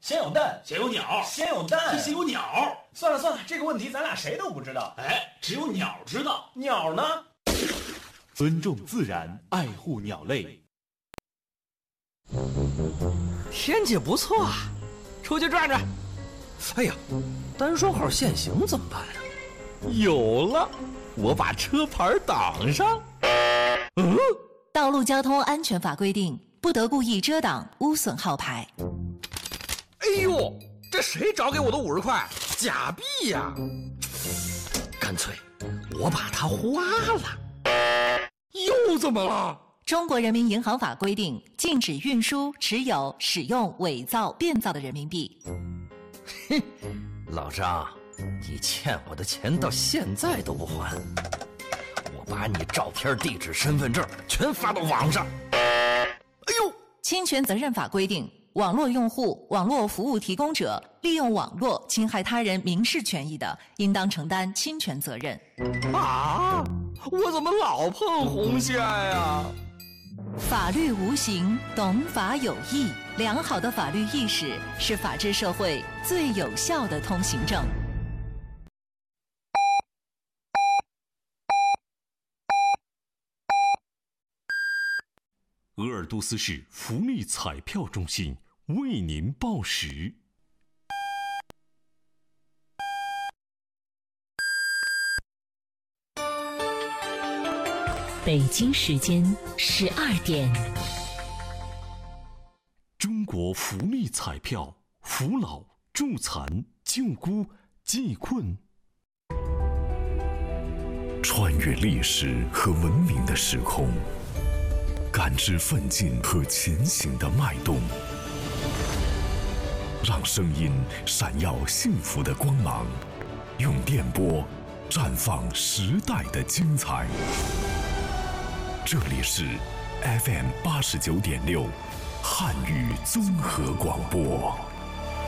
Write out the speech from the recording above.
先有蛋， 先有鸟， 先有蛋， 先有鸟。 算了，这个问题咱俩谁都不知道。 哎，只有鸟知道。 鸟呢？ 尊重自然，爱护鸟类。 天气不错啊，出去转转。哎呀，单双号限行怎么办啊？有了，我把车牌挡上。 道路交通安全法规定，不得故意遮挡、污损号牌。 哎呦，这谁找给我的50块？假币呀！干脆我把它花了。又怎么了？ 中国人民银行法规定，禁止运输、持有、使用伪造、变造的人民币。 哼，老张，你欠我的钱到现在都不还，我把你照片、地址、身份证全发到网上。哎呦！ 侵权责任法规定，网络用户、网络服务提供者利用网络侵害他人民事权益的，应当承担侵权责任。 啊！我怎么老碰红线呀？ 法律无形，懂法有义。良好的法律意识是法治社会最有效的通行证。 鄂尔多斯市福利彩票中心为您报时。 北京时间12点。 中国福利彩票，扶老、助残、救孤、济困。 穿越历史和文明的时空，感知奋进和前行的脉动，让声音闪耀幸福的光芒，用电波绽放时代的精彩。这里是 FM89.6汉语综合广播。